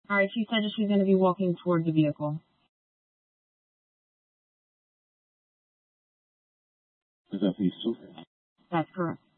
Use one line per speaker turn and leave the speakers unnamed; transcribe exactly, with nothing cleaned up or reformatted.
All right, she said that she's going to be walking toward the vehicle.
Is that piece too?
That's correct.